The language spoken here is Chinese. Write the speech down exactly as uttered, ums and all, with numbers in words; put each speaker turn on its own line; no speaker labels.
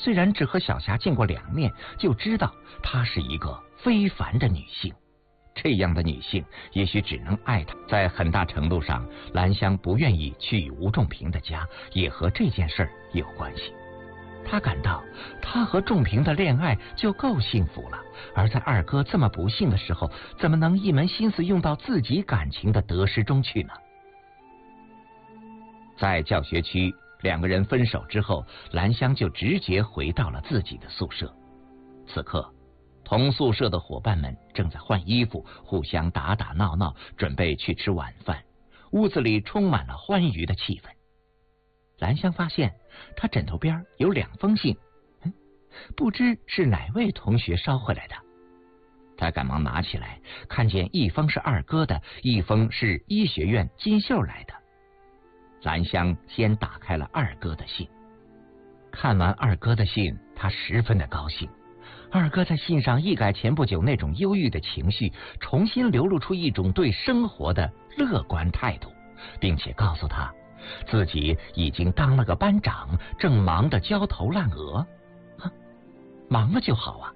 虽然只和小霞见过两面，就知道她是一个非凡的女性。这样的女性也许只能爱她。在很大程度上，兰香不愿意去吴仲平的家，也和这件事儿有关系。她感到她和仲平的恋爱就够幸福了，而在二哥这么不幸的时候，怎么能一门心思用到自己感情的得失中去呢？在教学区，两个人分手之后，兰香就直接回到了自己的宿舍。此刻同宿舍的伙伴们正在换衣服，互相打打闹闹，准备去吃晚饭。屋子里充满了欢愉的气氛。兰香发现她枕头边有两封信，嗯，不知是哪位同学捎回来的。她赶忙拿起来，看见一封是二哥的，一封是医学院金秀来的。兰香先打开了二哥的信，看完二哥的信，她十分的高兴。二哥在信上一改前不久那种忧郁的情绪，重新流露出一种对生活的乐观态度，并且告诉他自己已经当了个班长，正忙得焦头烂额。忙了就好啊，